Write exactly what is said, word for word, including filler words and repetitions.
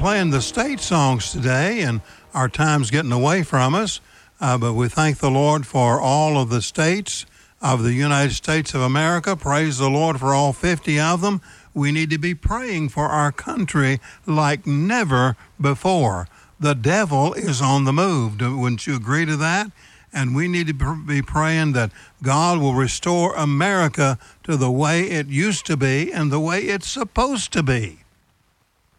playing the state songs today, and our time's getting away from us. Uh, but we thank the Lord for all of the states of the United States of America. Praise the Lord for all fifty of them. We need to be praying for our country like never before. The devil is on the move. Wouldn't you agree to that? And we need to be praying that God will restore America to the way it used to be and the way it's supposed to be.